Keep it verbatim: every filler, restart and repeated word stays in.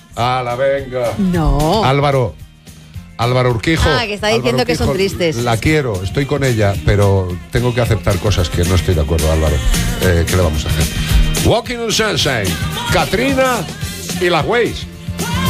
¡Hala, venga! No. Álvaro. Álvaro Urquijo. Ah, que está diciendo Álvaro que son Urquijo, tristes. La quiero, estoy con ella, pero tengo que aceptar cosas que no estoy de acuerdo, Álvaro. Eh, ¿Qué le vamos a hacer? Walking on Sunshine, Katrina y las Ways.